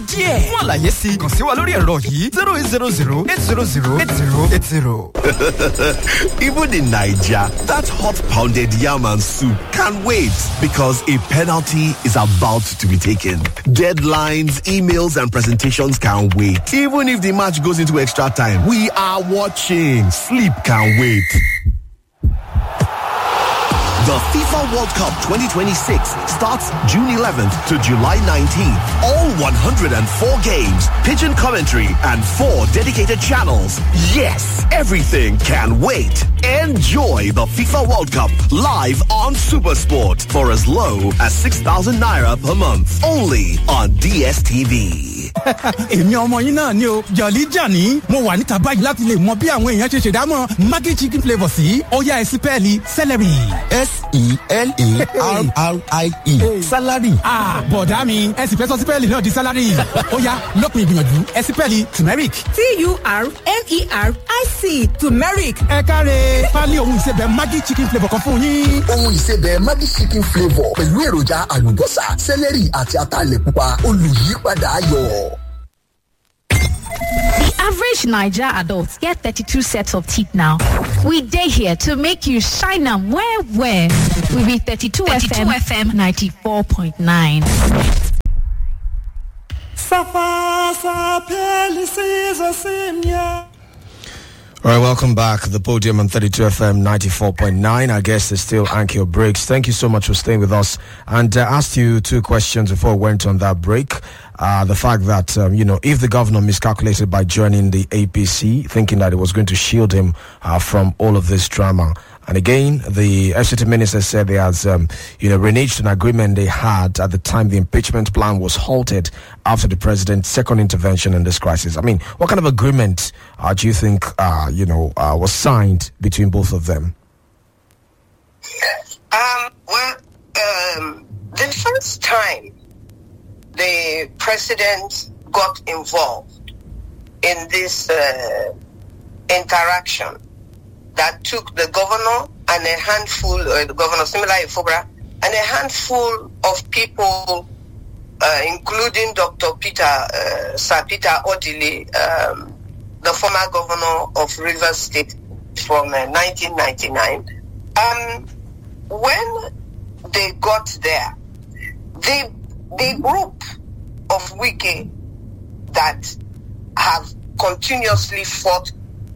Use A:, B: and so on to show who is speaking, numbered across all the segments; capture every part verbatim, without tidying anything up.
A: díẹ̀. Fún àlàyé sí kàn sí wa lórí ẹ̀rọ yìí zero eight zero zero eight zero zero eight zero eight zero.
B: Even in Nigeria, that hot pounded yam and soup can't wait because a penalty is about to be taken. Deadlines, emails, and presentations can't wait. Even if the match goes into extra time, we are watching. Sleep can't wait. The FIFA World Cup twenty twenty-six starts June eleventh to July nineteenth. All one hundred four games, pigeon commentary, and four dedicated channels. Yes, everything can wait. Enjoy the FIFA World Cup live on SuperSport for as low as six thousand naira per month. Only on D S T V.
C: Èmi ọmọ yín náà ni o, Jolly Johnny. Mo wà níta báyìí láti lè mọ bí àwọn èèyàn ṣe ṣèdámọ̀ Maggi chicken flavour sí. Ó yá ẹ sí pẹ́ẹ́lí celery.
D: S E L A R R I E. Salary.
C: Ah, bọ̀dá mi, ẹ sì fẹ́ sọ sí pẹ́ẹ́lì náà di salary. Ó yá lópin ìgbìyànjú, ẹ sí pẹ́ẹ́lì turmeric.
E: T U R M E R I C, turmeric.
C: Ẹ káre, pálí ohun ìsebẹ̀ Maggi chicken flavour kan fún yín.
D: Ohun ìsebẹ̀ Maggi chicken flavour pẹ̀lú èròjà àlùbọ́sà, celery àti ataalẹ̀ pupa olùyípadà ayọ̀.
F: The average Naija adult get thirty-two sets of teeth now. We dey here to make you shine am well well. We be thirty-two F M ninety-four point nine.
G: All right, welcome back. The podium on thirty-two F M ninety-four point nine. Our guest is still Ankyo Briggs. Thank you so much for staying with us. And uh, asked you two questions before we went on that break. Uh, the fact that, um, you know, if the governor miscalculated by joining the A P C, thinking that it was going to shield him uh, from all of this drama. And again, the F C T minister said they has, um, you know, reneged an agreement they had at the time the impeachment plan was halted after the president's second intervention in this crisis. I mean, what kind of agreement uh, do you think, uh, you know, uh, was signed between both of them?
H: Um, well, um, the first time the president got involved in this uh, interaction that took the governor and a handful, uh, the governor Similayo Fubara, and a handful of people, uh, including Doctor Peter, uh, Sir Peter Odili, um, the former governor of Rivers State from uh, nineteen ninety-nine. Um, when they got there, the the group of Wike that have continuously fought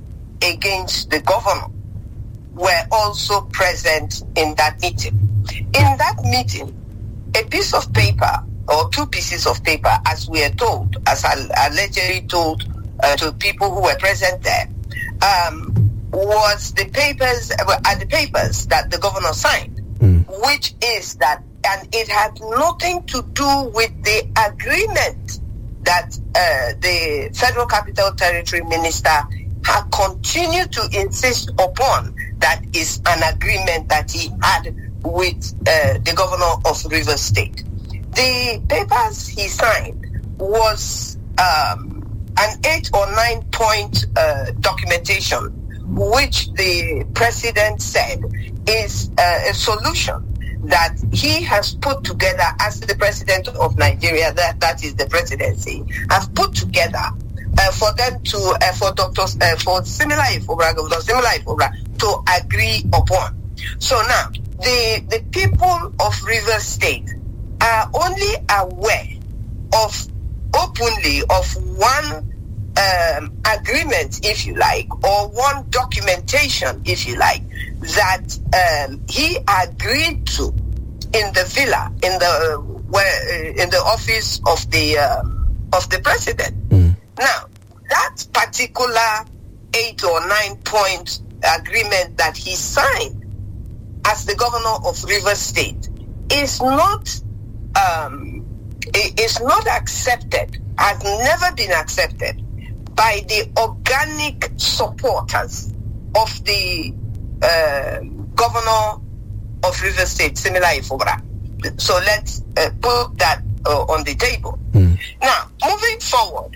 H: against the governor were also present in that meeting. In that meeting, a piece of paper or two pieces of paper, as we are told, as I allegedly told uh, to people who were present there, um, was the papers, uh, the papers that the governor signed, mm. which is that, and it had nothing to do with the agreement that uh, the Federal Capital Territory Minister had continued to insist upon, that is an agreement that he had with uh, the governor of Rivers State. The papers he signed was um, an eight or nine point uh, documentation, which the president said is uh, a solution that he has put together as the president of Nigeria, that, that is the presidency, has put together uh, for them to, uh, for doctors, uh, for Similayo Fubara, Governor Similayo Fubara, to agree upon. So now, the, the people of Rivers State are only aware of, openly, of one um, agreement, if you like, or one documentation, if you like, that um, he agreed to in the villa, in the uh, where, uh, in the office of the uh, of the president. Mm. Now, that particular eight or nine point agreement that he signed as the governor of Rivers State is not um, is not accepted, has never been accepted by the organic supporters of the uh, governor of Rivers State, Similayo Fubara. So let's uh, put that uh, on the table. Mm. Now, moving forward,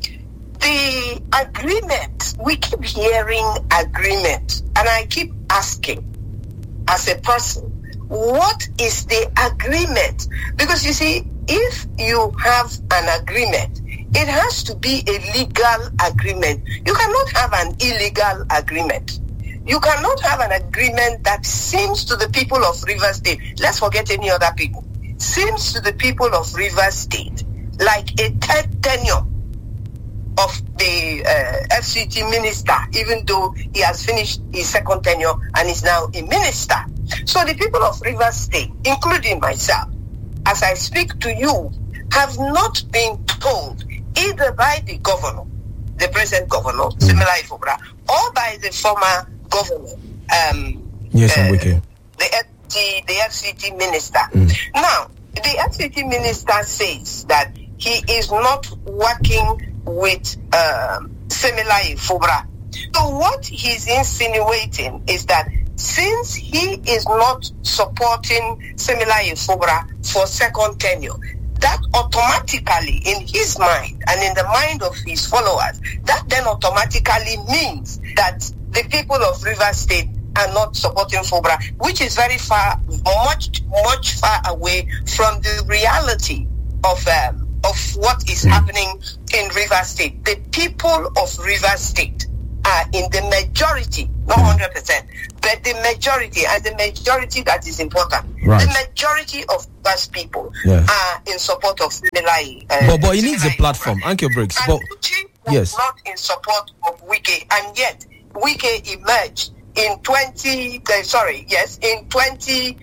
H: the agreement, we keep hearing agreement, and I keep asking, as a person, what is the agreement? Because you see, if you have an agreement, it has to be a legal agreement. You cannot have an illegal agreement. You cannot have an agreement that seems to the people of Rivers State, let's forget any other people, seems to the people of Rivers State like a third tenure of the uh, F C T minister, even though he has finished his second tenure and is now a minister. So the people of Rivers State, including myself, as I speak to you, have not been told either by the governor, the present governor, mm. Simila Ifobra, or by the former governor, um,
G: yes,
H: uh,
G: the,
H: F T, the F C T minister.
G: Mm.
H: Now, the F C T minister says that he is not working with um, Simila Ifobra. So what he's insinuating is that since he is not supporting Simila Ifobra for second tenure, that automatically, in his mind and in the mind of his followers, that then automatically means that the people of Rivers State are not supporting Fobra, which is very far, much, much far away from the reality of um, of what is happening in Rivers State. The people of Rivers State are in the majority, not one hundred percent, but the majority, and the majority that is important.
G: Right.
H: The majority of Rivers people
G: yeah.
H: are in support of Similai. Uh,
G: but but he needs a platform. Anchor Briggs. But
H: yes, not in support of Wike, and yet Wike emerged in twenty. Uh, sorry, yes, in twenty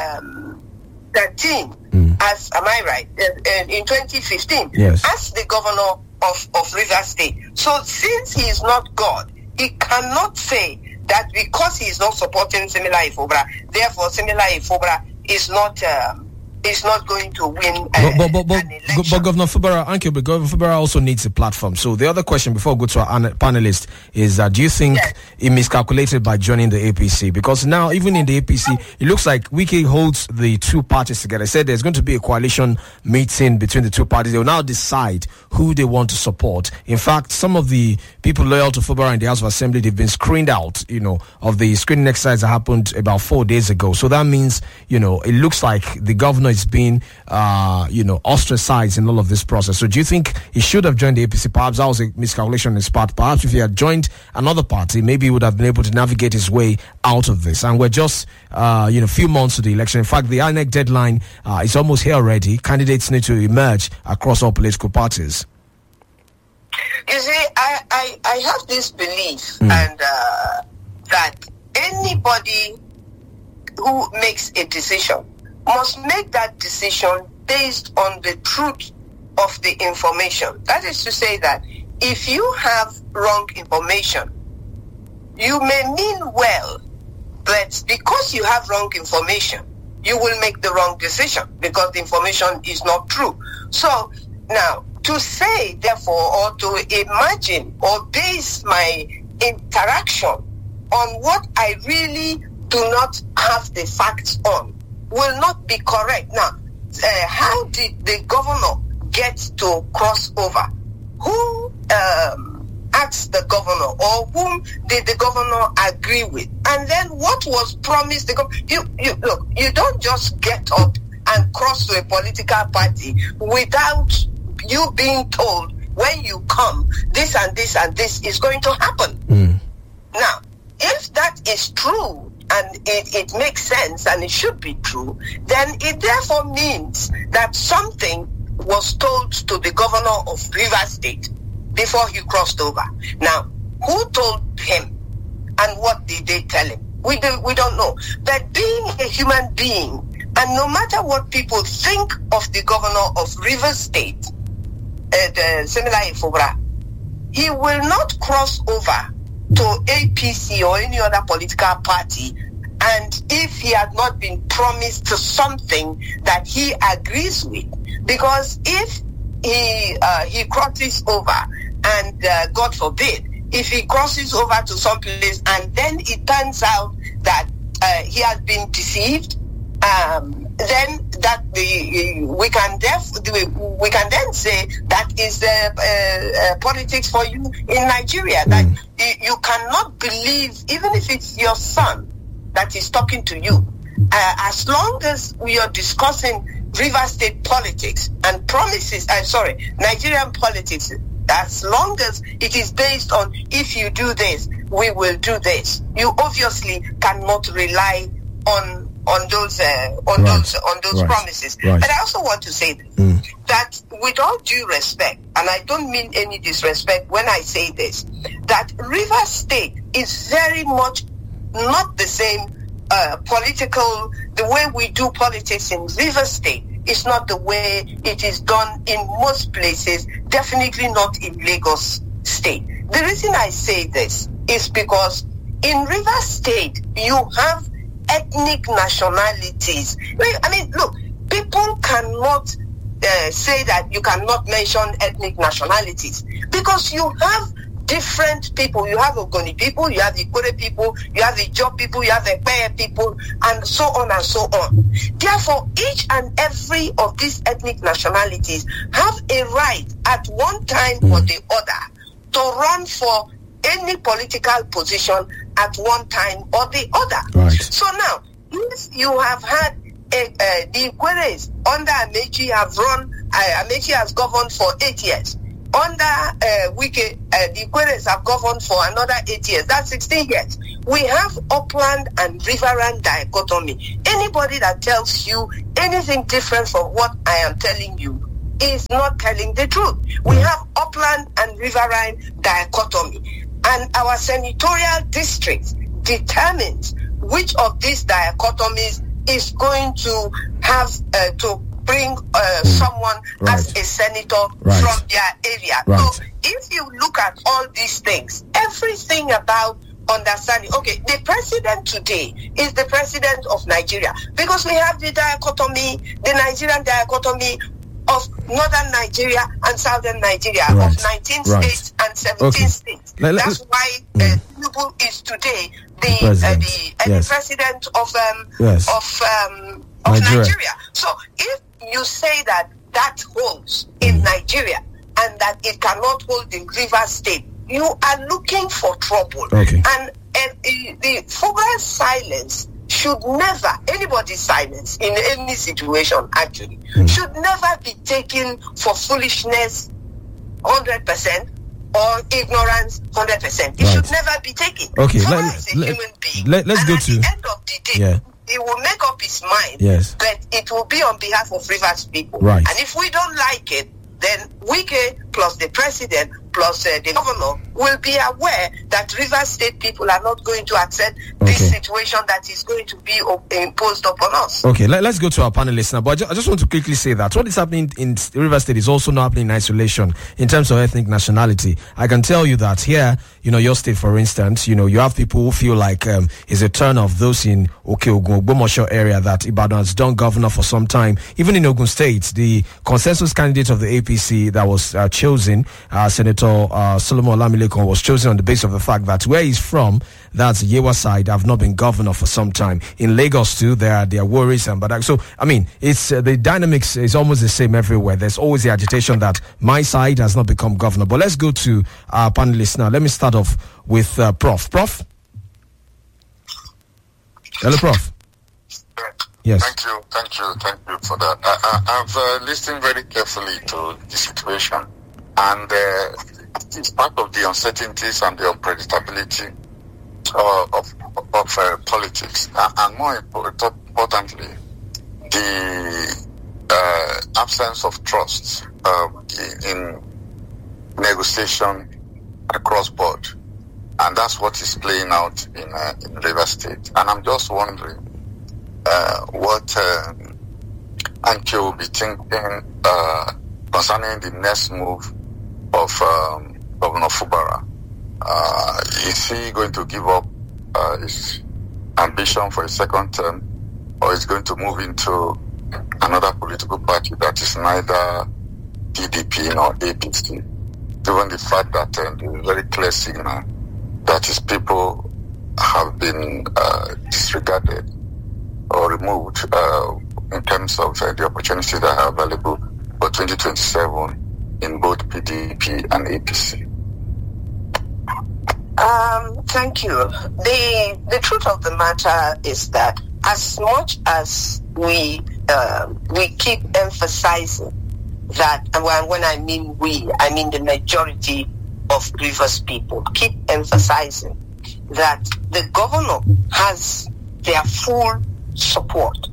H: thirteen. Mm. As am I right? Uh, in twenty fifteen,
G: yes,
H: as the governor of of Rivers State. So since he is not God, he cannot say that because he is not supporting Simila Ifobra, therefore Simila Ifobra is not um, is not going to win. Uh,
G: but, but, but,
H: an
G: but, but Governor Fubara, thank you, but Governor Fubara also needs a platform. So the other question before I go to our an- panelist is, uh, do you think yes. he miscalculated by joining the A P C? Because now, even in the A P C, it looks like Wike holds the two parties together. I said there's going to be a coalition meeting between the two parties. They will now decide who they want to support. In fact, some of the people loyal to Fubara in the House of Assembly, they've been screened out, you know, of the screening exercise that happened about four days ago. So that means, you know, it looks like the governor is being, uh, you know, ostracized in all of this process. So do you think he should have joined the A P C? Perhaps that was a miscalculation on his part. Perhaps if he had joined another party, maybe he would have been able to navigate his way out of this. And we're just, uh, you know, a few months to the election. In fact, the I N E C deadline uh, is almost here already. Candidates need to emerge across all political parties.
H: You see, I, I, I have this belief mm. and uh, that anybody who makes a decision must make that decision based on the truth of the information. That is to say that if you have wrong information, you may mean well, but because you have wrong information, you will make the wrong decision because the information is not true. So now, to say, therefore, or to imagine or base my interaction on what I really do not have the facts on will not be correct. Now, uh, how did the governor get to cross over? Who um, asked the governor, or whom did the governor agree with? And then what was promised? The gov- you, you look, you don't just get up and cross to a political party without you being told when you come, this and this and this is going to happen.
G: Mm.
H: Now, if that is true, and it, it makes sense and it should be true, then it therefore means that something was told to the governor of Rivers State before he crossed over. Now, who told him and what did they tell him? We, do, we don't know. But being a human being, and no matter what people think of the governor of Rivers State, uh, the Simila Ifobra, he will not cross over to A P C or any other political party, and if he had not been promised to something that he agrees with, because if he uh, he crosses over and uh, God forbid, if he crosses over to some place and then it turns out that uh, he has been deceived, um, then that the we can def, we can then say that is uh, uh, uh, politics for you in Nigeria. Mm. That you, you cannot believe, even if it's your son that is talking to you, uh, as long as we are discussing River State politics and promises, I'm sorry, Nigerian politics, as long as it is based on if you do this, we will do this, you obviously cannot rely on on those uh, on
G: right.
H: those on those
G: right.
H: promises.
G: Right.
H: But I also want to say this,
G: mm.
H: that with all due respect, and I don't mean any disrespect when I say this, that River State is very much not the same uh, political, the way we do politics in River State is not the way it is done in most places, definitely not in Lagos State. The reason I say this is because in River State, you have ethnic nationalities. I mean, look, people cannot uh, say that you cannot mention ethnic nationalities because you have different people. You have Ogoni people, you have the Ikore people, you have the Ijaw people, you have the Ekpeye people, and so on and so on. Therefore, each and every of these ethnic nationalities have a right at one time mm. or the other to run for any political position at one time or the other. Right. So now, if you have had a, uh, the Ikweres under Amechi have run, uh, Amechi has governed for eight years. Under uh, Wike, uh, the Ikweres have governed for another eight years. That's sixteen years. We have upland and riverine dichotomy. Anybody that tells you anything different from what I am telling you is not telling the truth. We have upland and riverine dichotomy. And our senatorial district determines which of these dichotomies is going to have uh, to bring uh, someone right. as a senator right. from their area. Right. So if you look at all these things, everything about understanding, okay, the president today is the president of Nigeria because we have the dichotomy, the Nigerian dichotomy of northern Nigeria and southern Nigeria, right. of nineteen right. states and seventeen okay. states. Let, let, That's why mm. uh, Tinubu is today the the, uh, the, uh, yes. the president of um, yes. of um, of Nigeria. Nigeria. So if you say that that holds in mm. Nigeria and that it cannot hold in River State, you are looking for trouble.
G: Okay.
H: And, and uh, the Fuga's silence should never, anybody's silence in any situation actually, mm. should never be taken for foolishness one hundred percent or ignorance one hundred percent. It right. should never be taken.
G: Okay,
H: Fuga
G: let,
H: is a
G: let,
H: human being.
G: Let, let's
H: and
G: go
H: at
G: to...
H: the end of the day,
G: yeah.
H: he will make up his mind,
G: yes.
H: but it will be on behalf of Rivers people.
G: Right.
H: And if we don't like it, then Wike plus the president plus uh, the governor will be aware that Rivers State people are not going to accept okay. this situation that is going to be uh, imposed upon us.
G: Okay, let, let's go to our panelists now. But I, ju- I just want to quickly say that what is happening in Rivers State is also not happening in isolation in terms of ethnic nationality. I can tell you that here, you know, your state, for instance, you know, you have people who feel like um, it's a turn of those in Oke-Ogun, Ogbomosho area that Ibadan has done governor for some time. Even in Ogun State, the consensus candidate of the A P C that was uh, chosen, uh, Senator uh, Solomon Olamilekun, was chosen on the basis of the fact that where he's from, that's Yewa side, have not been governor for some time. In Lagos too, there are, there are worries and but so I mean, it's uh, the dynamics is almost the same everywhere. There's always the agitation that my side has not become governor. But let's go to our panelists now. Let me start off with uh, Prof. Prof. Hello, Prof. Yes.
I: Thank you, thank you, thank you for that. I, I, I've uh, listened very carefully to the situation, and uh, it's part of the uncertainties and the unpredictability uh, of of uh, politics, uh, and more importantly, the uh, absence of trust uh, in negotiation across board, and that's what is playing out in uh, in Rivers State. And I'm just wondering. Uh, what uh, Anki will be thinking uh, concerning the next move of um, Governor Fubara. Uh, is he going to give up uh, his ambition for a second term, or is going to move into another political party that is neither P D P nor A P C, given the fact that uh, there is a very clear signal that his people have been uh, disregarded or removed uh, in terms of uh, the opportunities that are available for twenty twenty-seven in both P D P and A P C?
H: Um, thank you. The the truth of the matter is that as much as we uh, we keep emphasizing that, and when, when I mean we, I mean the majority of Rivers people, keep emphasizing that the governor has their full support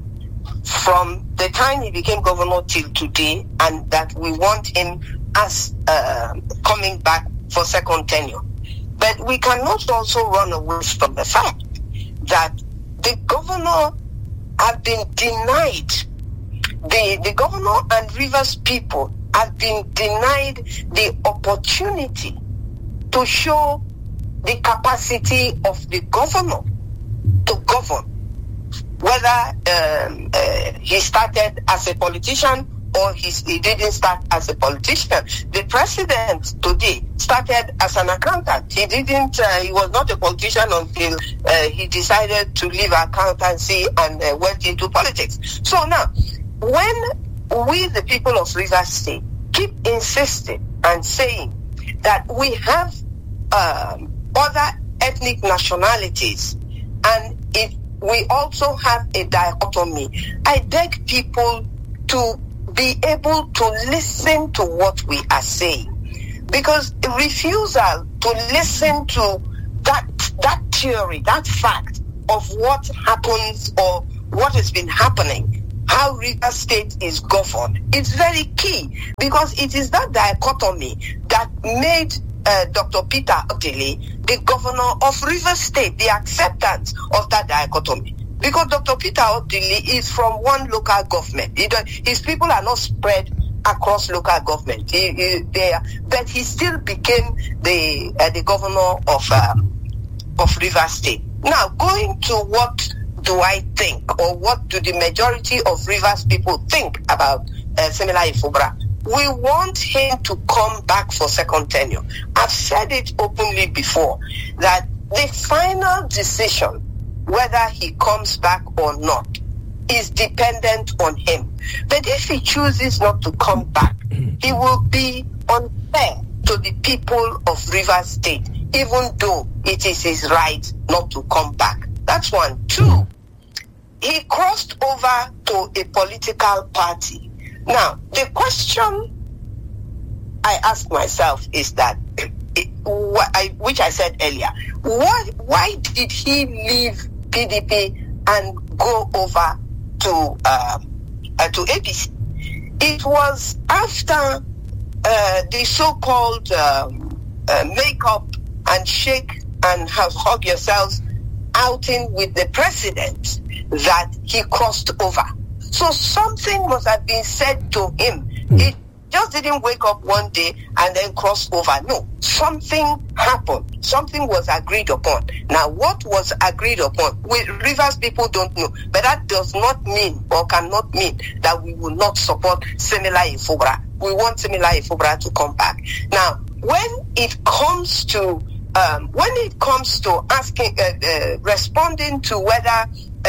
H: from the time he became governor till today, and that we want him as uh, coming back for second tenure. But we cannot also run away from the fact that the governor have been denied, the, the governor and Rivers people have been denied the opportunity to show the capacity of the governor to govern. Whether um, uh, he started as a politician or he's, he didn't start as a politician. The president today started as an accountant. He didn't, uh, he was not a politician until uh, he decided to leave accountancy and uh, went into politics. So now, when we, the people of Rivers State, keep insisting and saying that we have um, other ethnic nationalities and it, we also have a dichotomy, I beg people to be able to listen to what we are saying, because the refusal to listen to that that theory, that fact of what happens or what has been happening, how Rivers State is governed, is very key, because it is that dichotomy that made uh, Doctor Peter Odili the governor of Rivers State, the acceptance of that dichotomy. Because Doctor Peter Odili is from one local government. He does, his people are not spread across local government. He, he, they are, but he still became the uh, the governor of um, of Rivers State. Now, going to what do I think, or what do the majority of Rivers people think about uh, Siminalayi Fubara? We want him to come back for second tenure. I've said it openly before that the final decision whether he comes back or not is dependent on him. But if he chooses not to come back, he will be unfair to the people of Rivers State, even though it is his right not to come back. That's one. Two, he crossed over to a political party. Now, the question I ask myself is that, it, wh- I, which I said earlier, what, why did he leave P D P and go over to uh, uh, to A P C? It was after uh, the so-called um, uh, make-up and shake and have hug yourselves outing with the president that he crossed over. So something must have been said to him. He just didn't wake up one day and then cross over. No, something happened. Something was agreed upon. Now, what was agreed upon? We Rivers people don't know, but that does not mean or cannot mean that we will not support Siminalayi Fubara. We want Siminalayi Fubara to come back. Now, when it comes to um, when it comes to asking, uh, uh, responding to whether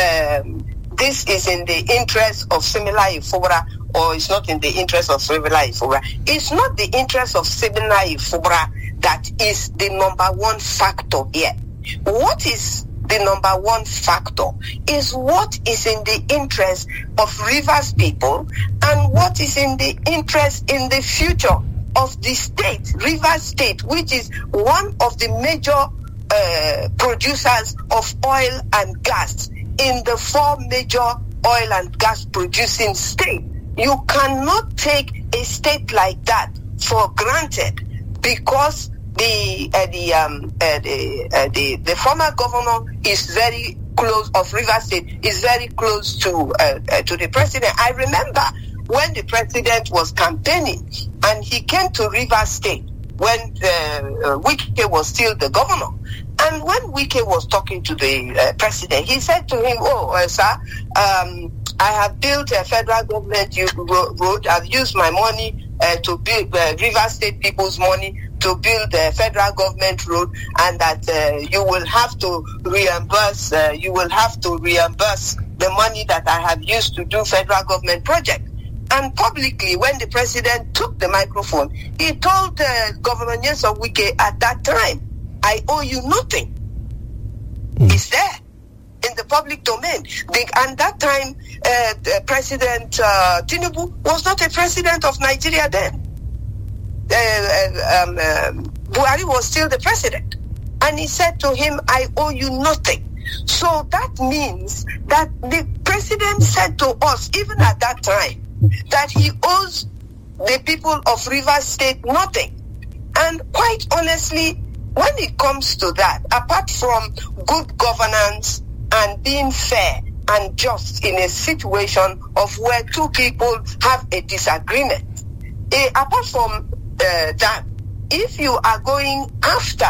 H: um, this is in the interest of Siminalayi Fubara or it's not in the interest of Siminalayi Fubara, it's not the interest of Siminalayi Fubara that is the number one factor here. What is the number one factor is what is in the interest of Rivers people and what is in the interest in the future of the state, Rivers State, which is one of the major uh, producers of oil and gas in the four major oil and gas producing states. You cannot take a state like that for granted because the uh, the um uh, the, uh, the the former governor is very close of Rivers State is very close to uh, uh, to the president. I remember when the president was campaigning and he came to Rivers State when uh, uh, Wike was still the governor. And when Wike was talking to the uh, president, he said to him, oh, uh, sir, um, I have built a federal government road. I've used my money uh, to build uh, Rivers State people's money to build a federal government road, and that uh, you will have to reimburse, uh, you will have to reimburse the money that I have used to do federal government project. And publicly, when the president took the microphone, he told uh, Governor Nyesom Wike at that time, I owe you nothing. Mm. It's there. in the public domain. The, and that time, uh, the President uh, Tinubu was not a president of Nigeria then. Uh, um, um, Buhari was still the president. And he said to him, I owe you nothing. So that means that the president said to us, even at that time, that he owes the people of Rivers State nothing. And quite honestly, when it comes to that, apart from good governance and being fair and just in a situation of where two people have a disagreement, eh, apart from uh, that, if you are going after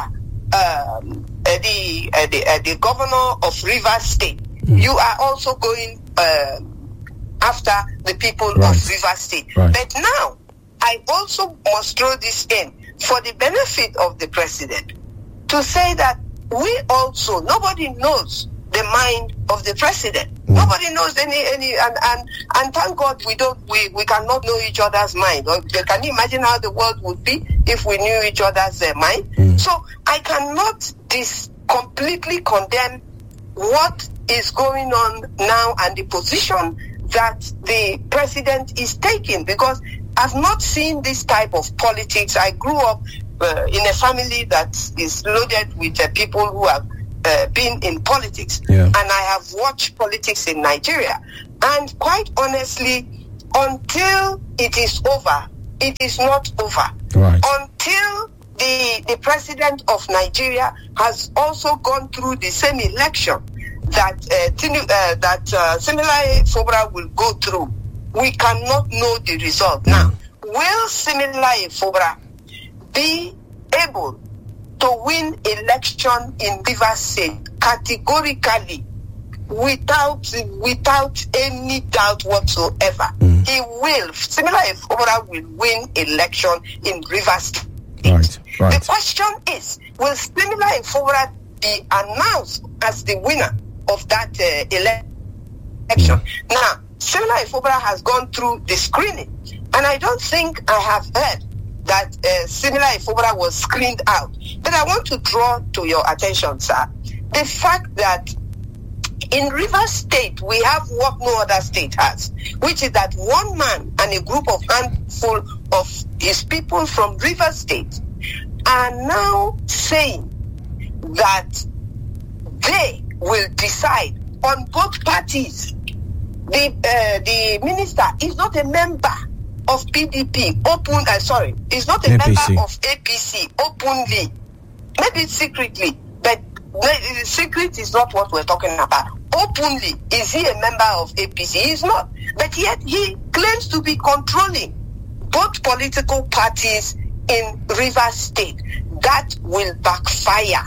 H: um, uh, the, uh, the, uh, the governor of Rivers State, mm. you are also going uh, after the people right. of Rivers State.
G: Right.
H: But now, I also must throw this in for the benefit of the president to say that we also, nobody knows the mind of the president. Mm. Nobody knows any, any, and, and, and thank God we don't, we, we cannot know each other's mind. Or can you imagine how the world would be if we knew each other's uh, mind? Mm. So I cannot dis- completely condemn what is going on now and the position that the president is taking, because I've not seen this type of politics. I grew up uh, in a family that is loaded with uh, people who have uh, been in politics.
G: Yeah.
H: And I have watched politics in Nigeria. And quite honestly, until it is over, it is not over.
G: Right.
H: Until the, the president of Nigeria has also gone through the same election that uh, Tinu, uh, that uh, Siminalayi Fubara will go through, we cannot know the result. Now, will Siminalayi Fubara be able to win election in Rivers State categorically without without any doubt whatsoever? Mm. He will. Siminalayi Fubara will win election in Rivers State.
G: Right, right.
H: The question is, will Siminalayi Fubara be announced as the winner of that uh, election? Mm. Now, Siminalayi Fubara has gone through the screening, and I don't think I have heard that uh, Siminalayi Fubara was screened out. But I want to draw to your attention, sir, the fact that in Rivers State, we have what no other state has, which is that one man and a group of handful of his people from Rivers State are now saying that they will decide on both parties. The uh, the minister is not a member of P D P, open, uh, sorry, is not a
G: A P C.
H: member of A P C openly, maybe secretly, but the secret is not what we're talking about. Openly, is he a member of A P C? He is not. But yet he claims to be controlling both political parties in Rivers State. That will backfire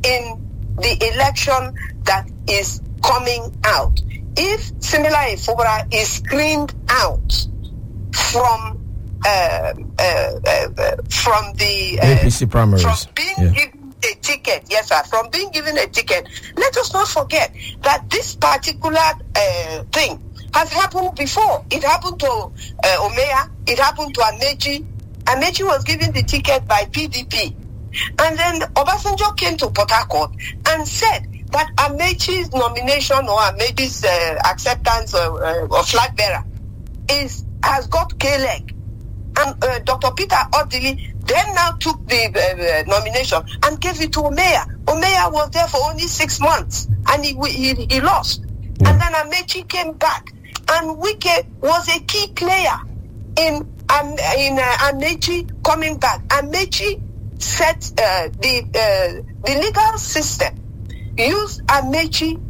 H: in the election that is coming out. If Siminalayi Fubara is screened out from uh, uh, uh, from the uh,
G: A P C primaries,
H: from being
G: yeah.
H: given a ticket, yes, sir, from being given a ticket, let us not forget that this particular uh, thing has happened before. It happened to uh, Omeya. It happened to Amechi. Amechi was given the ticket by P D P, and then Obasanjo came to Port Harcourt and said that Amechi's nomination or Amechi's uh, acceptance or, uh, or flag bearer is has got K-leg. And uh, Doctor Peter Odili then now took the uh, uh, nomination and gave it to Omeya. Omeya was there for only six months and he he, he lost. Yeah. And then Amechi came back, and Wike was a key player in um, in uh, Amechi coming back. Amechi set uh, the uh, the legal system. Use Amechi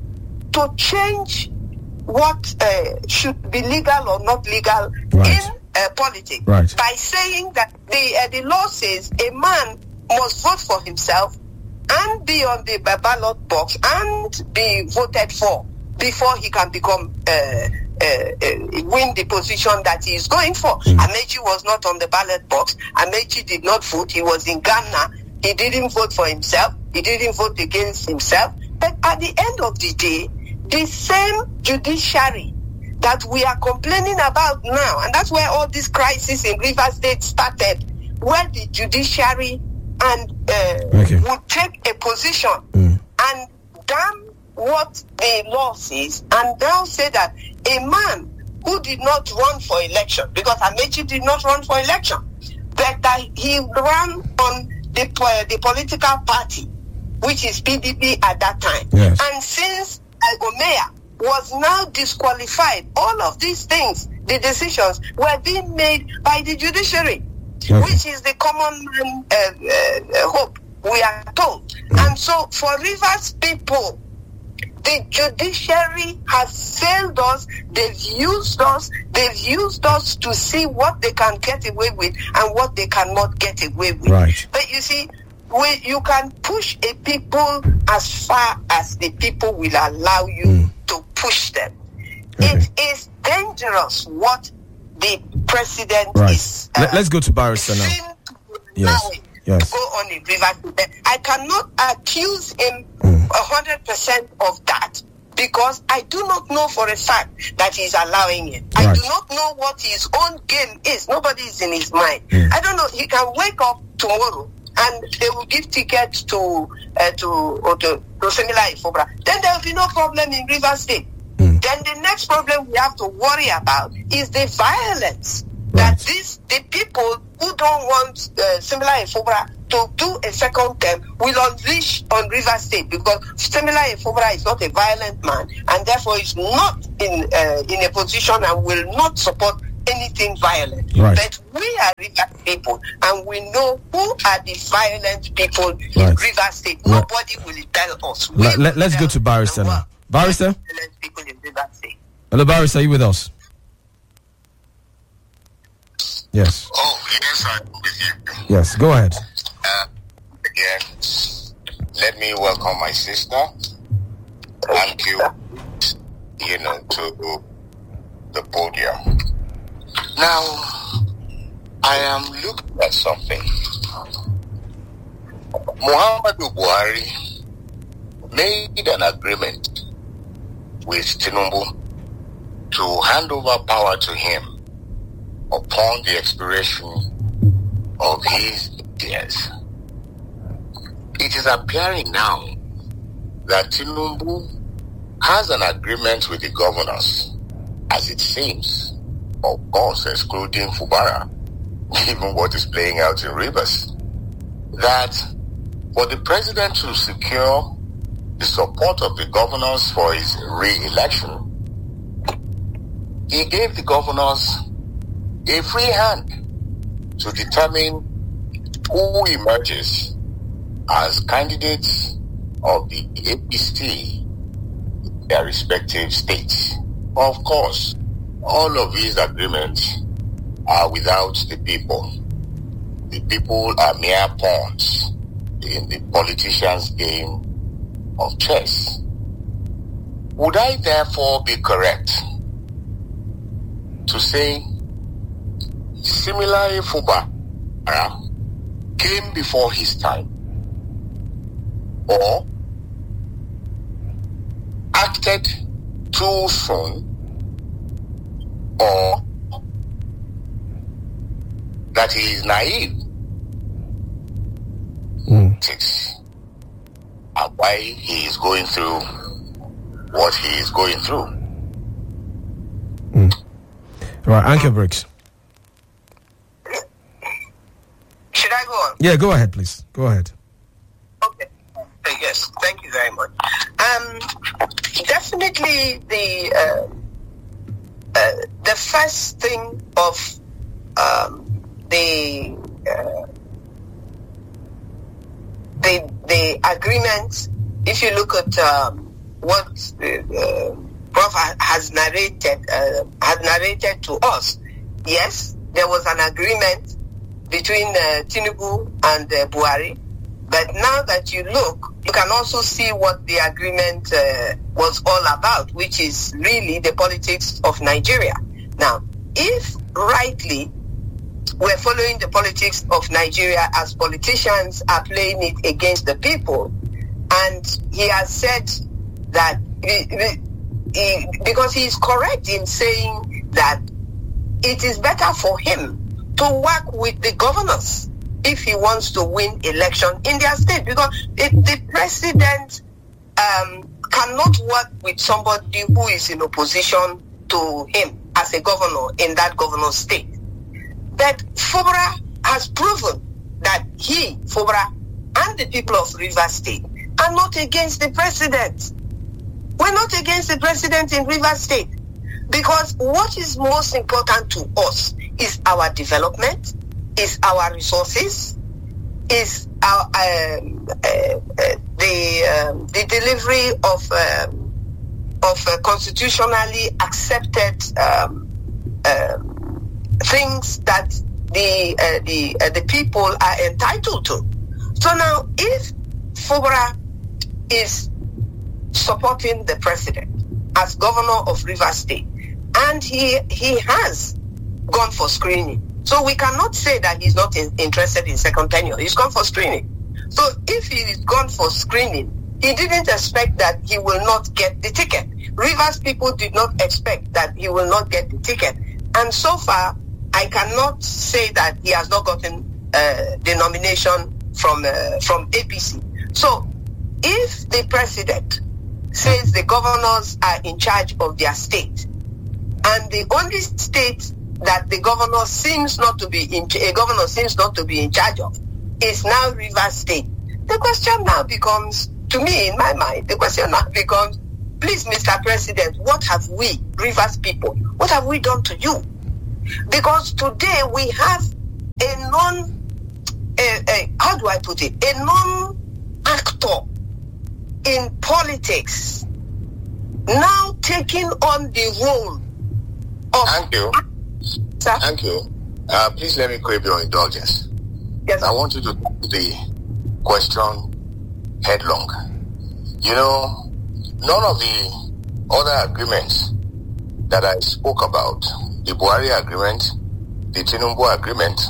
H: to change what uh, should be legal or not legal
G: right.
H: in uh, politics
G: right.
H: by saying that the uh, the law says a man must vote for himself and be on the ballot box and be voted for before he can become uh, uh, uh, win the position that he is going for. Mm. Amechi was not on the ballot box. Amechi did not vote. He was in Ghana. He didn't vote for himself. He didn't vote against himself. But at the end of the day, the same judiciary that we are complaining about now, and that's where all this crisis in Rivers State started, where the judiciary and uh,
G: okay.
H: would take a position
G: mm.
H: and damn what the law says and now say that a man who did not run for election, because Amechi did not run for election, but that he ran on the, uh, the political party, which is P D P at that time.
G: Yes.
H: And since Omeya was now disqualified, all of these things, the decisions, were being made by the judiciary, okay. which is the common man uh, uh, hope, we are told. Mm. And so for Rivers people, the judiciary has failed us, they've used us, they've used us to see what they can get away with and what they cannot get away with.
G: Right.
H: But you see, we, you can push a people as far as the people will allow you mm. to push them. Okay. It is dangerous what the president
G: right.
H: is... Uh,
G: Let, let's go to Barrister now. Yes. Yes.
H: Go on in Rivers. I cannot accuse him a hundred percent of that because I do not know for a fact that he's allowing it. Right. I do not know what his own game is. Nobody is in his mind. Mm. I don't know. He can wake up tomorrow and they will give tickets to uh, to or to, to Semila Ifobra. Then there will be no problem in Rivers State. Mm. Then the next problem we have to worry about is the violence. That this, the people who don't want uh, Semila Ifobra to do a second term will unleash on Rivers State because Semila Ifobra is not a violent man and therefore is not in uh, in a position and will not support anything violent.
G: Right.
H: But we are Rivers people and we know who are the violent people
G: right.
H: in Rivers State. Right. Nobody will tell us. We
G: let, let's go to Barrister now. Barrister?
H: People in Rivers State.
G: Hello, Barrister, are you with us? Yes.
I: Oh, yes, I'm with you.
G: Yes, go ahead.
I: Uh, again, let me welcome my sister. Thank you, you know, to the podium. Now, I am looking at something. Muhammadu Buhari made an agreement with Tinubu to hand over power to him upon the expiration of his years. It is appearing now that Tinubu has an agreement with the governors, as it seems, of course, excluding Fubara, given what is playing out in Rivers, that for the president to secure the support of the governors for his re-election, he gave the governors a free hand to determine who emerges as candidates of the A P C in their respective states. Of course, all of these agreements are without the people. The people are mere pawns in the politicians' game of chess. Would I therefore be correct to say similarly Fubara came before his time or acted too soon, or that he is naive? Mm. And why he is going through what he is going through.
G: Mm. Right, Anchor Briggs.
H: Should I go on?
G: Yeah, go ahead, please. Go ahead.
H: Okay. Uh, yes, thank you very much. Um, definitely the uh, uh, the first thing of um, the uh, the the agreement. If you look at um, what uh, Prof has narrated uh, has narrated to us, yes, there was an agreement between uh, Tinubu and uh, Buhari. But now that you look, you can also see what the agreement uh, was all about, which is really the politics of Nigeria. Now, if rightly we're following the politics of Nigeria as politicians are playing it against the people, and he has said that, he, he, because he is correct in saying that it is better for him to work with the governors if he wants to win election in their state, because if the president um, cannot work with somebody who is in opposition to him as a governor in that governor state. But Fubara has proven that he, Fubara, and the people of Rivers State are not against the president. We're not against the president in Rivers State because what is most important to us is our development, is our resources, is our um, uh, uh, the um, the delivery of um, of uh, constitutionally accepted um, um, things that the uh, the uh, the people are entitled to. So now, if Fubara is supporting the president as governor of Rivers State, and he he has gone for screening, so we cannot say that he's not in, interested in second tenure. He's gone for screening. So if he's gone for screening, he didn't expect that he will not get the ticket. Rivers people did not expect that he will not get the ticket. And so far, I cannot say that he has not gotten uh, the nomination from uh, from A P C. So if the president says the governors are in charge of their state, and the only state that the governor seems not to be in a governor seems not to be in charge of is now Rivers State. The question now becomes, to me, in my mind, the question now becomes, please, Mister President, what have we, Rivers people, what have we done to you? Because today we have a non, a, a, how do I put it, a non-actor in politics now taking on the role of...
J: Thank you.
H: Sir?
J: Thank you. Uh, please let me crave your indulgence.
H: Yes.
J: I want you to take the question headlong. You know, none of the other agreements that I spoke about, the Buhari agreement, the Tinubu agreement,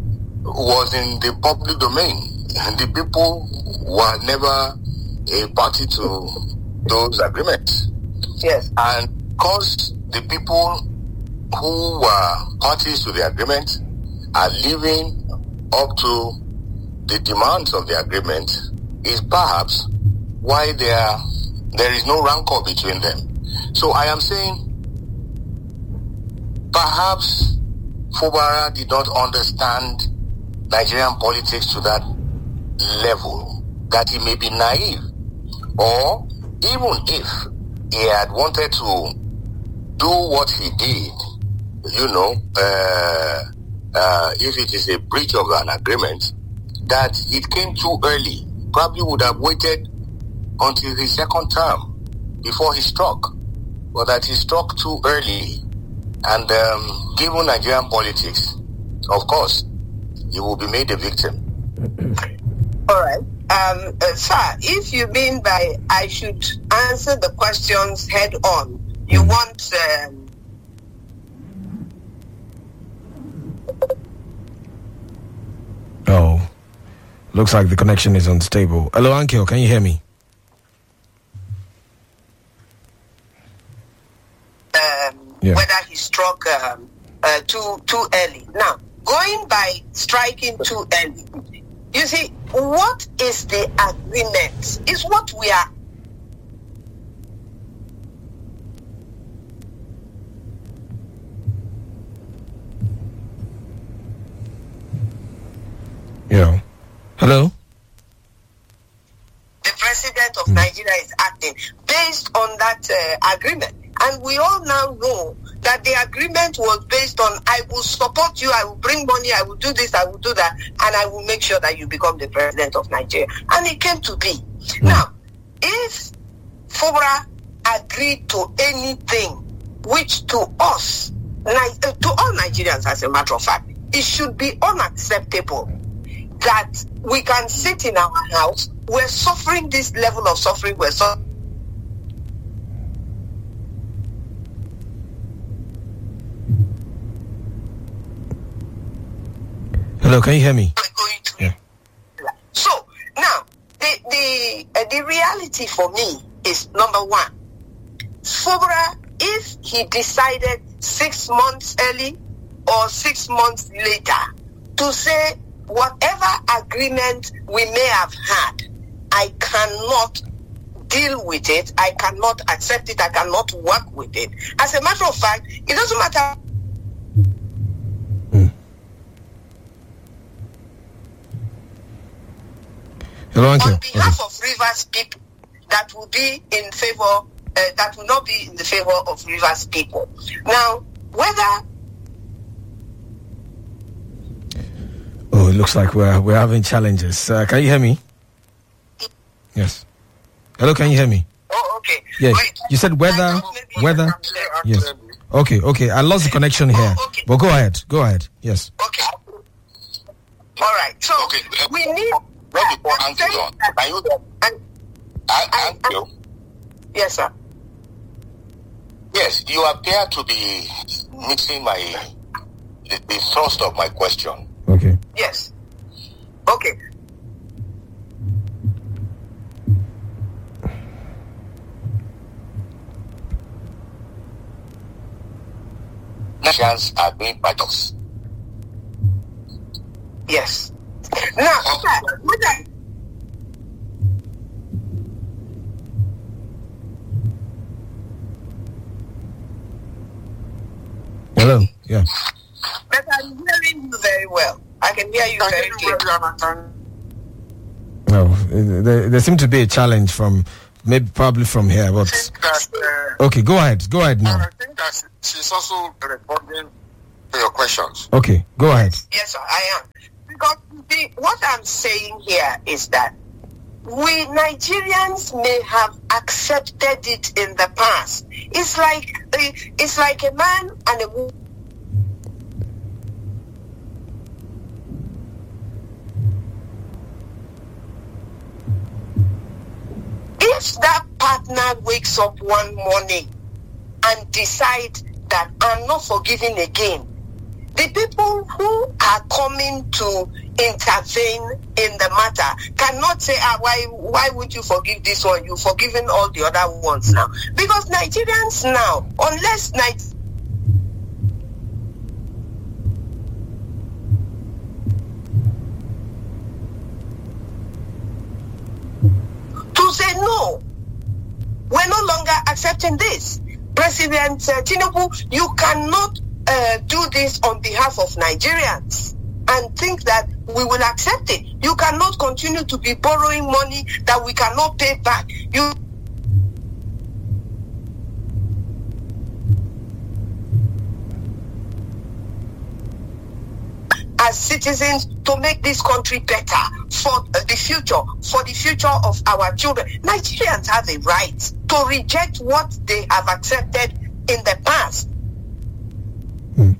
J: was in the public domain. The people were never a party to those agreements.
H: Yes.
J: And because the people who were parties to the agreement are living up to the demands of the agreement is perhaps why there, there is no rancor between them. So I am saying perhaps Fubara did not understand Nigerian politics to that level, that he may be naive, or even if he had wanted to do what he did, you know, uh, uh, if it is a breach of an agreement, that it came too early, probably would have waited until his second term before he struck, but that he struck too early. And um, given Nigerian politics, of course, he will be made a victim.
H: All right. Um, uh, sir, if you mean by I should answer the questions head on, you want... Um,
G: Oh, looks like the connection is unstable. Hello, Ankyo, can you hear me?
H: Um,
G: yeah.
H: Whether he struck um, uh, too too early. Now, going by striking too early, you see, what is the agreement? Is what we are.
G: Yeah. Hello?
H: The president of Nigeria is acting based on that uh, agreement. And we all now know that the agreement was based on, I will support you, I will bring money, I will do this, I will do that, and I will make sure that you become the president of Nigeria. And it came to be. Mm. Now, if Fubara agreed to anything which to us, to all Nigerians as a matter of fact, it should be unacceptable that we can sit in our house, we're suffering this level of suffering, we're suffering.
G: Hello, can you hear me?
H: Yeah. So, now, the the, uh, the reality for me is, number one, Fubara, if he decided six months early or six months later to say, whatever agreement we may have had, I cannot deal with it. I cannot accept it. I cannot work with it. As a matter of fact, it doesn't matter.
G: Mm. Hello,
H: On
G: Uncle.
H: behalf
G: Okay.
H: of Rivers people, that will be in favor, uh, that will not be in the favor of Rivers people. Now, whether
G: Oh, it looks like we're we're having challenges. Uh, can you hear me? Yes. Hello, can you hear me?
H: Oh, okay.
G: Yes.
H: Wait.
G: You said whether whether. Yes. Okay. Okay. I lost the connection here.
H: Oh, okay.
G: But go ahead. Go ahead. Yes.
H: Okay. All right. So
J: Okay. uh,
H: we need.
J: Right before
H: I'm
J: Uncle
H: saying
J: John,
H: that-
J: can you,
H: and-
J: I, Uncle,
H: Yes, sir.
J: yes, you appear to be mixing my, the, the thrust of my question.
G: Okay.
H: Yes. Okay.
J: Nations are being paradox.
H: Yes. Now, sir, what I,
G: Hello. Yeah.
H: but I'm hearing you very well. I can hear you very clearly.
G: No, uh, there, there seemed to be a challenge from maybe probably from here, but
I: That, uh,
G: okay. Go ahead. Go ahead now.
I: and I think that she's also responding to your questions.
G: Okay. Go ahead.
H: Yes, sir, I am. Because the, what I'm saying here is that we Nigerians may have accepted it in the past. It's like it's like a man and a woman. If that partner wakes up one morning and decide that I'm not forgiving again, the people who are coming to intervene in the matter cannot say, ah, why why would you forgive this one? You've forgiven all the other ones now. Because Nigerians now, unless Nigeria to say no, we're no longer accepting this. President uh, Tinubu, you cannot uh, do this on behalf of Nigerians and think that we will accept it. You cannot continue to be borrowing money that we cannot pay back. You as citizens to make this country better for uh, the future, for the future of our children. Nigerians have a right to reject what they have accepted in the past.
G: Mm.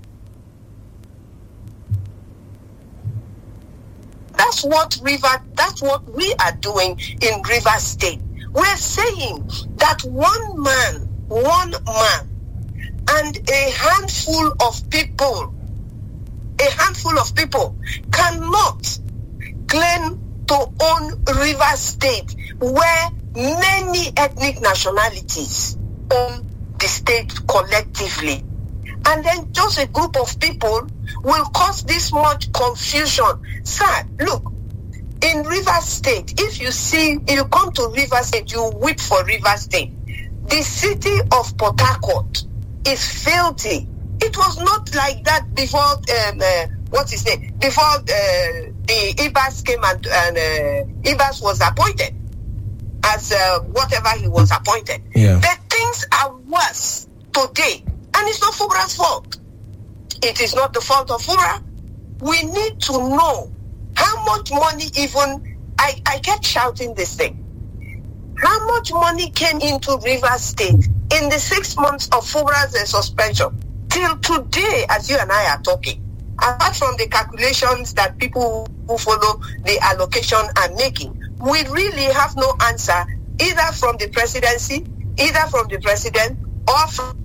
H: That's what River, that's what we are doing in River State. We're saying that one man, one man, and a handful of people A handful of people cannot claim to own River State, where many ethnic nationalities own the state collectively. And then just a group of people will cause this much confusion. Sir, look, in River State, if you see, if you come to River State, you weep for River State. The city of Port Harcourt is filthy. It was not like that before, um, uh, what's his name, before uh, the Ibas came and, and uh, Ibas was appointed as uh, whatever he was appointed.
G: Yeah.
H: The things are worse today. And it's not Fubra's fault. It is not the fault of Fubra. We need to know how much money even, I, I kept shouting this thing, how much money came into River State in the six months of Fubra's uh, suspension. Till today, as you and I are talking, apart from the calculations that people who follow the allocation are making, we really have no answer either from the presidency, either from the president, or from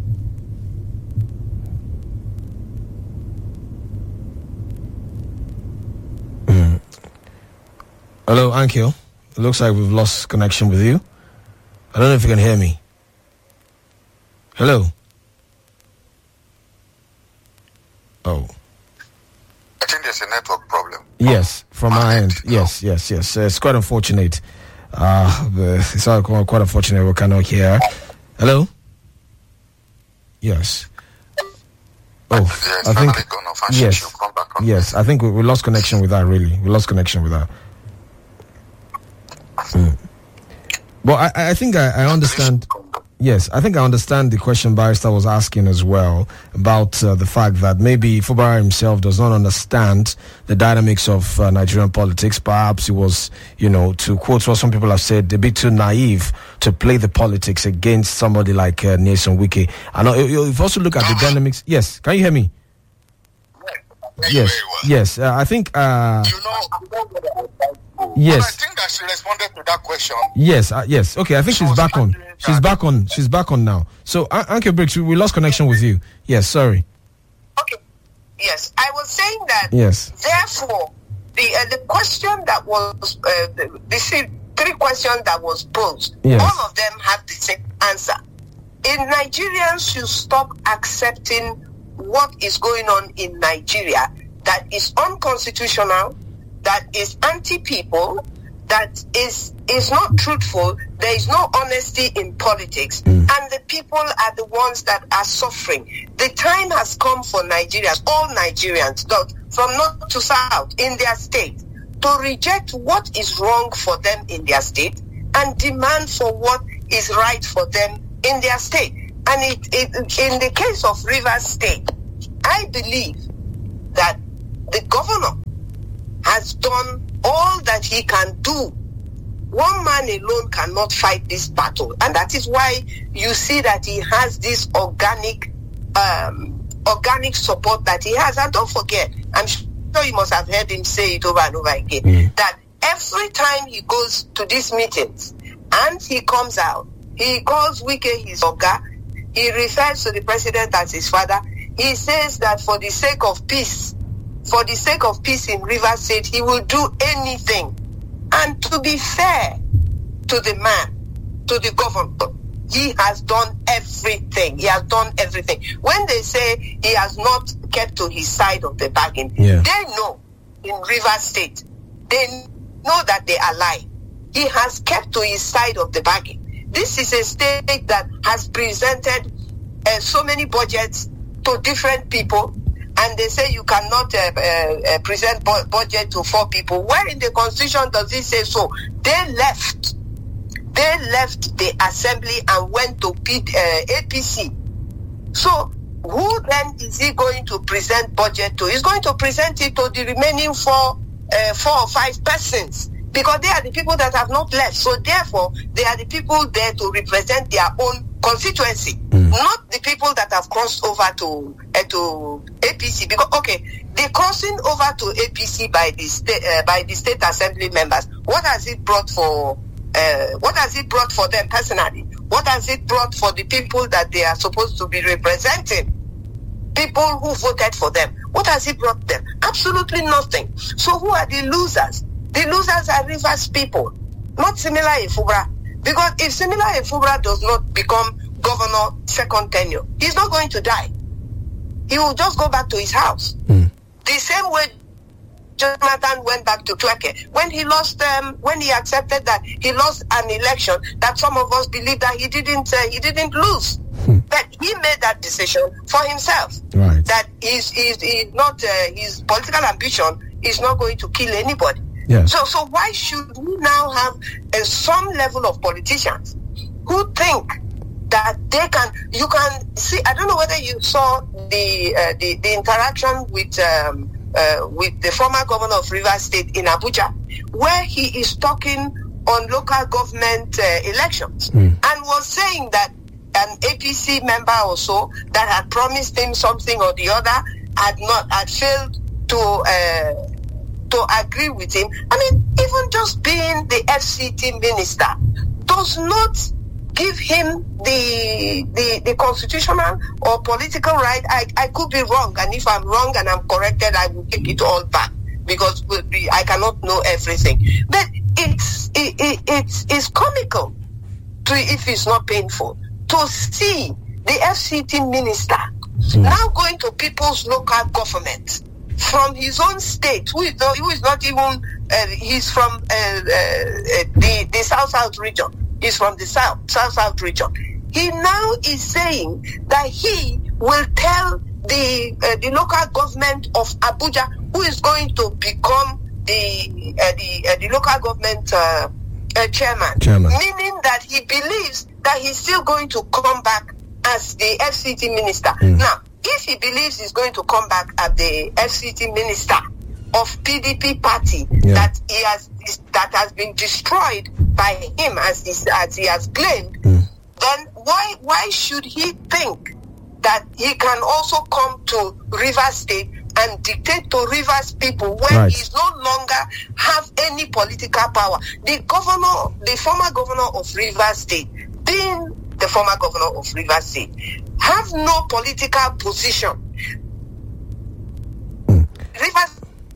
G: Mm. Hello, Ankyo. It looks like we've lost connection with you. I don't know if you can hear me. Hello. Oh.
I: I think there's a network problem.
G: Yes, from our end. Yes, yes, yes. Uh, it's quite unfortunate. Uh, it's all quite unfortunate we cannot hear. Hello? Yes. Oh,
I: yes,
G: I think,
I: yes,
G: yes, I think we, we lost connection with that, really. We lost connection with that. Mm. But I, I think I, I understand. Yes, I think I understand the question Barrister was asking as well about uh, the fact that maybe Fubara himself does not understand the dynamics of uh, Nigerian politics. Perhaps he was, you know, to quote what some people have said, a bit too naive to play the politics against somebody like uh, Nyesom Wike. And uh, if you also look at the dynamics, yes, can you hear me? Yes, yes, uh, I think. Uh,
I: you know,
G: yes.
I: I think that she responded to that question.
G: Yes, uh, yes. Okay, I think
I: she
G: she's back on. She's back on. She's back on now. So, uh, Anke Briggs, we, we lost connection with you. Yes, sorry.
H: Okay. Yes, I was saying that.
G: Yes.
H: Therefore, the uh, the question that was uh, the, the three questions that was posed,
G: yes.
H: all of them have the same answer. In Nigerians should stop accepting what is going on in Nigeria that is unconstitutional, that is anti-people, that is is not truthful. There is no honesty in politics, mm. and the people are the ones that are suffering. The time has come for Nigerians, all Nigerians, from north to south, in their state, to reject what is wrong for them in their state and demand for what is right for them in their state. And it, it, in the case of Rivers State, I believe that the governor has done all that he can do. One man alone cannot fight this battle. And that is why you see that he has this organic um, organic support that he has. And don't forget, I'm sure you must have heard him say it over and over again, mm. that every time he goes to these meetings and he comes out, he calls Wike his Oga, he refers to the president as his father. He says that for the sake of peace, for the sake of peace in Rivers State, he will do anything. And to be fair to the man, to the governor, he has done everything. He has done everything. When they say he has not kept to his side of the bargain,
G: yeah.
H: they know in Rivers State, they know that they are lying. He has kept to his side of the bargain. This is a state that has presented uh, so many budgets to different people, and they say you cannot uh, uh, uh, present bu- budget to four people. Where in the Constitution does it say so? They left. They left the assembly and went to P- uh, A P C. So who then is he going to present budget to? He's going to present it to the remaining four, uh, four or five persons, because they are the people that have not left. So therefore, they are the people there to represent their own constituency, mm. not the people that have crossed over to uh, to A P C. Because okay, the crossing over to A P C by the state uh, by the state assembly members, what has it brought for? Uh, what has it brought for them personally? What has it brought for the people that they are supposed to be representing? People who voted for them. What has it brought them? Absolutely nothing. So who are the losers? The losers are Rivers people, not Simila Efubra. Because if Simila Efubra does not become governor second tenure, he's not going to die. He will just go back to his house. Mm. The same way Jonathan went back to Tweke. When he lost, um, when he accepted that he lost an election that some of us believe that he didn't, uh, he didn't lose. Hmm. But he made that decision for himself.
G: Right.
H: That he's, he's, he's not, uh, his political ambition is not going to kill anybody.
G: Yeah.
H: So, so why should we now have uh, some level of politicians who think that they can, you can see, I don't know whether you saw the, uh, the, the interaction with, um, Uh, with the former governor of Rivers State in Abuja, where he is talking on local government uh, elections mm. and was saying that an A P C member or so that had promised him something or the other had not had failed to uh, to agree with him. I mean, even just being the F C T minister does not give him the, the the constitutional or political right. I, I could be wrong, and if I'm wrong and I'm corrected, I will take it all back, because I cannot know everything. But it's it, it, it's it's comical, to if it's not painful, to see the F C T minister mm. now going to people's local government from his own state, who is not, who is not even, uh, he's from uh, uh, uh, the, the South South region. He's from the South, South South region. He now is saying that he will tell the uh, the local government of Abuja, who is going to become the uh, the uh, the local government uh, uh, chairman,
G: chairman,
H: meaning that he believes that he's still going to come back as the F C T minister. Mm. Now, if he believes he's going to come back as the F C T minister of P D P party, yeah, that he has that has been destroyed by him as he, as he has claimed, mm, then why why should he think that he can also come to Rivers State and dictate to Rivers people when right. he's no longer have any political power? The governor, the former governor of Rivers State, being the former governor of Rivers State, have no political position.
G: Mm.
H: Rivers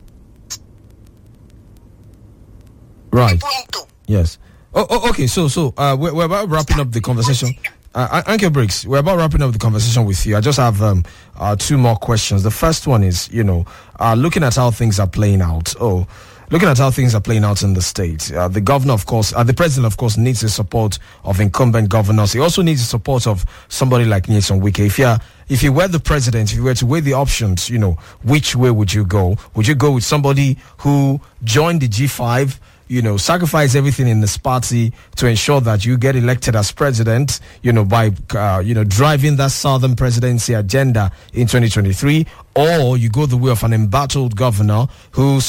G: Right. Yes. Oh, oh, okay. So, so uh, we're, we're about wrapping up the conversation. Uh, Anchor Briggs, we're about wrapping up the conversation with you. I just have um, uh, two more questions. The first one is, you know, uh, looking at how things are playing out. Oh, looking at how things are playing out in the state. Uh, the governor, of course, uh, the president, of course, needs the support of incumbent governors. He also needs the support of somebody like Nyesom Wike. If you if you were the president, if you were to weigh the options, you know, which way would you go? Would you go with somebody who joined the G five? You know, sacrifice everything in this party to ensure that you get elected as president, you know, by, uh, you know, driving that Southern presidency agenda in twenty twenty-three, or you go the way of an embattled governor who